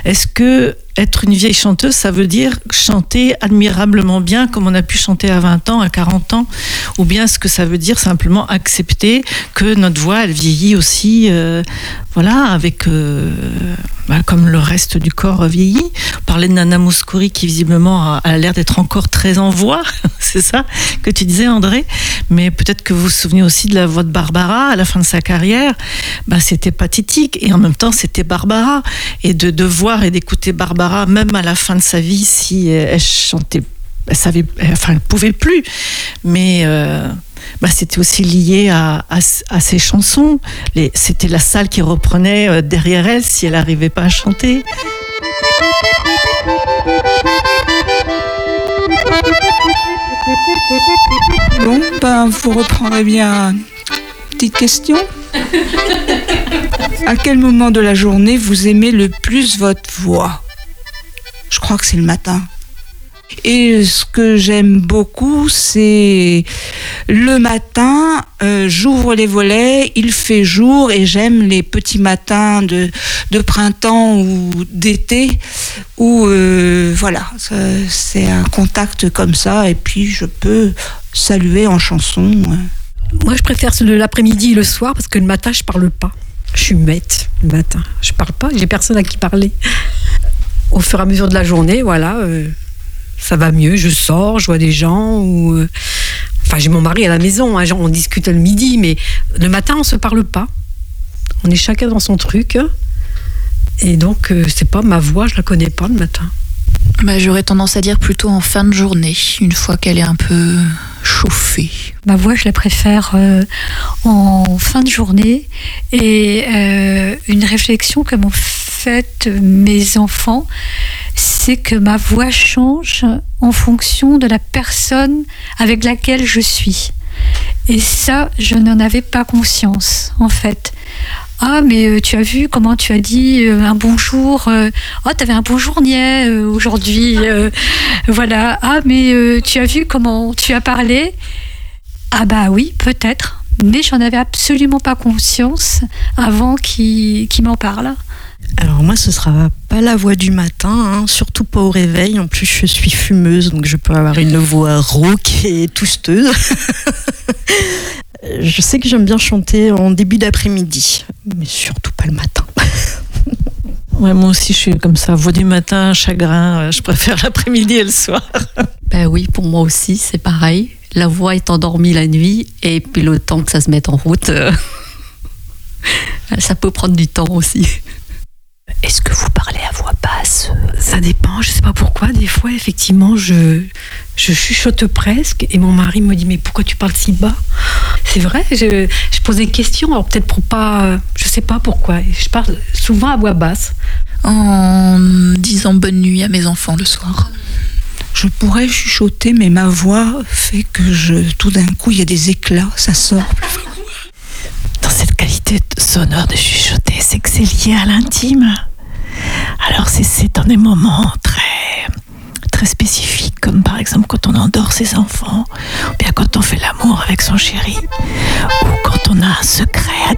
Est-ce que être une vieille chanteuse, ça veut dire chanter admirablement bien comme on a pu chanter à 20 ans, à 40 ans? Ou bien est-ce que ça veut dire simplement accepter que notre voix, elle vieillit aussi, avec, comme le reste du corps vieillit? On parlait de Nana Mouskouri qui visiblement a l'air d'être encore très en voix, c'est ça que tu disais, André? Mais peut-être que vous vous souvenez aussi de la voix de Barbara à la fin de sa carrière. C'était pathétique et en même temps c'était Barbara. Et de voir et d'écouter Barbara même à la fin de sa vie, si elle chantait, elle pouvait plus, mais c'était aussi lié à ses chansons. C'était la salle qui reprenait derrière elle si elle n'arrivait pas à chanter. Bon, vous reprendrez bien. Petite question. À quel moment de la journée vous aimez le plus votre voix? Je crois que c'est le matin. Et ce que j'aime beaucoup, c'est le matin, j'ouvre les volets, il fait jour et j'aime les petits matins de printemps ou d'été où c'est un contact comme ça et puis je peux saluer en chanson. Moi, je préfère l'après-midi et le soir parce que le matin, je parle pas. Je suis muette le matin. Je parle pas, j'ai personne à qui parler. Au fur et à mesure de la journée, ça va mieux. Je sors, je vois des gens. J'ai mon mari à la maison, on discute le midi, mais le matin, on se parle pas. On est chacun dans son truc. Et donc, c'est pas ma voix, je la connais pas le matin. J'aurais tendance à dire plutôt en fin de journée, une fois qu'elle est un peu chauffée. Ma voix, je la préfère en fin de journée. Et une réflexion que m'ont faite mes enfants, c'est que ma voix change en fonction de la personne avec laquelle je suis. Et ça, je n'en avais pas conscience, en fait. Ah, mais tu as vu comment tu as dit un bonjour. T'avais un bonjour niais aujourd'hui. Voilà. Ah, mais tu as vu comment tu as parlé. Ah oui, peut-être. Mais j'en avais absolument pas conscience avant qu'il m'en parle. Alors moi, ce sera pas la voix du matin, surtout pas au réveil. En plus, je suis fumeuse, donc je peux avoir une voix rauque et tousteuse. Je sais que j'aime bien chanter en début d'après-midi, mais surtout pas le matin. Ouais, moi aussi, je suis comme ça. Voix du matin, chagrin, je préfère l'après-midi et le soir. Oui, pour moi aussi, c'est pareil. La voix est endormie la nuit, et puis le temps que ça se mette en route, ça peut prendre du temps aussi. Est-ce que vous parlez à voix basse? Ça dépend, je sais pas pourquoi. Des fois, effectivement, je chuchote presque et mon mari me dit mais pourquoi tu parles si bas? C'est vrai, je pose des questions, alors peut-être pour pas, je sais pas pourquoi. Je parle souvent à voix basse. En disant bonne nuit à mes enfants le soir. Je pourrais chuchoter, mais ma voix fait que tout d'un coup, il y a des éclats, ça sort. Dans cette qualité sonore de chuchoter, c'est que c'est lié à l'intime. Alors c'est dans des moments très, très spécifiques, comme par exemple quand on endort ses enfants, ou bien quand on fait l'amour avec son chéri, ou quand on a un secret à dire.